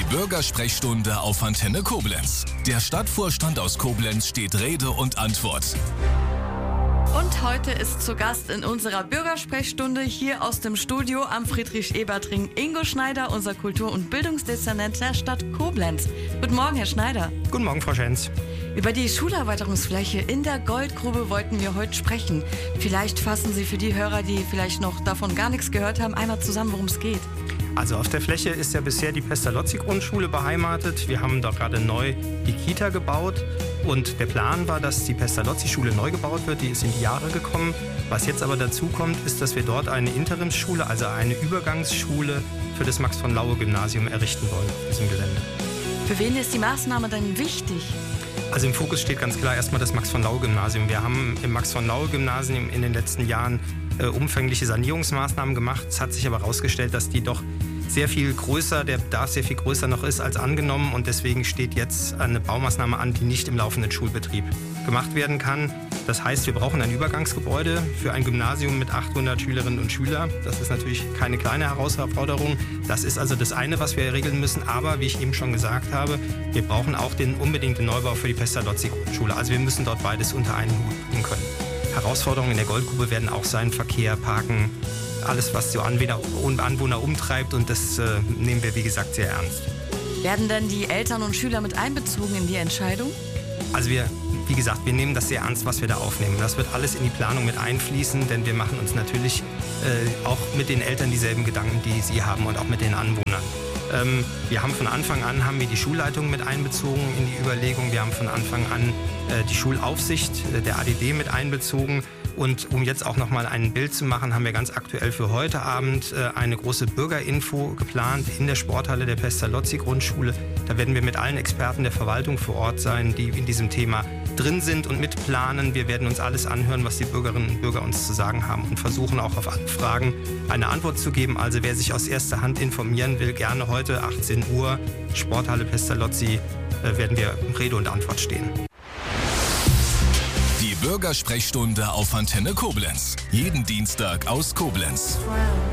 Bürgersprechstunde auf Antenne Koblenz. Der Stadtvorstand aus Koblenz steht Rede und Antwort. Und heute ist zu Gast in unserer Bürgersprechstunde hier aus dem Studio am Friedrich-Ebert-Ring Ingo Schneider, unser Kultur- und Bildungsdezernent der Stadt Koblenz. Guten Morgen, Herr Schneider. Guten Morgen, Frau Schenz. Über die Schulerweiterungsfläche in der Goldgrube wollten wir heute sprechen. Vielleicht fassen Sie für die Hörer, die vielleicht noch davon gar nichts gehört haben, einmal zusammen, worum es geht. Also auf der Fläche ist ja bisher die Pestalozzi-Grundschule beheimatet. Wir haben da gerade neu die Kita gebaut und der Plan war, dass die Pestalozzi-Schule neu gebaut wird. Die ist in die Jahre gekommen. Was jetzt aber dazu kommt, ist, dass wir dort eine Interimsschule, also eine Übergangsschule für das Max-von-Laue-Gymnasium errichten wollen auf diesem Gelände. Für wen ist die Maßnahme denn wichtig? Also im Fokus steht ganz klar erstmal das Max-von-Laue-Gymnasium. Wir haben im Max-von-Laue-Gymnasium in den letzten Jahren umfängliche Sanierungsmaßnahmen gemacht. Es hat sich aber herausgestellt, dass die doch sehr viel größer, der Bedarf sehr viel größer noch ist als angenommen. Und deswegen steht jetzt eine Baumaßnahme an, die nicht im laufenden Schulbetrieb gemacht werden kann. Das heißt, wir brauchen ein Übergangsgebäude für ein Gymnasium mit 800 Schülerinnen und Schülern. Das ist natürlich keine kleine Herausforderung. Das ist also das eine, was wir regeln müssen. Aber wie ich eben schon gesagt habe, wir brauchen auch den unbedingten Neubau für die Pestalozzi-Grundschule. Also wir müssen dort beides unter einen Hut bringen können. Herausforderungen in der Goldgrube werden auch sein, Verkehr, Parken, alles, was so Anwohner umtreibt. Und das nehmen wir, wie gesagt, sehr ernst. Werden denn die Eltern und Schüler mit einbezogen in die Entscheidung? Also wie gesagt, wir nehmen das sehr ernst, was wir da aufnehmen. Das wird alles in die Planung mit einfließen, denn wir machen uns natürlich auch mit den Eltern dieselben Gedanken, die sie haben und auch mit den Anwohnern. Wir haben von Anfang an die Schulleitung mit einbezogen in die Überlegung. Wir haben von Anfang an die Schulaufsicht der ADD mit einbezogen. Und um jetzt auch noch mal ein Bild zu machen, haben wir ganz aktuell für heute Abend eine große Bürgerinfo geplant in der Sporthalle der Pestalozzi-Grundschule. Da werden wir mit allen Experten der Verwaltung vor Ort sein, die in diesem Thema drin sind und mitplanen. Wir werden uns alles anhören, was die Bürgerinnen und Bürger uns zu sagen haben und versuchen auch auf alle Fragen eine Antwort zu geben. Also wer sich aus erster Hand informieren will, gerne heute 18 Uhr, Sporthalle Pestalozzi, werden wir Rede und Antwort stehen. Die Bürgersprechstunde auf Antenne Koblenz. Jeden Dienstag aus Koblenz.